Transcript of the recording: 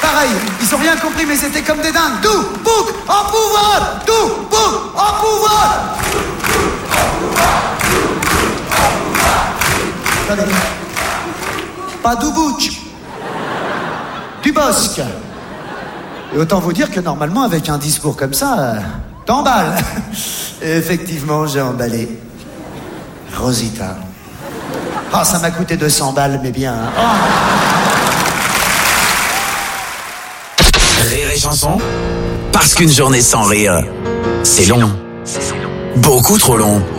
pareil, ils ont rien compris, mais c'était comme des dingues. Tout, bouc, en pouvoir. Tout, bouc, en pouvoir. Attendez. Pas du bouc. Du bosque. Et autant vous dire que normalement, avec un discours comme ça, t'emballes. Et effectivement, j'ai emballé. Rosita. Oh, ça m'a coûté 200 balles, mais bien. Hein. Oh. Rire et chanson, parce qu'une journée sans rire, c'est long. Beaucoup trop long.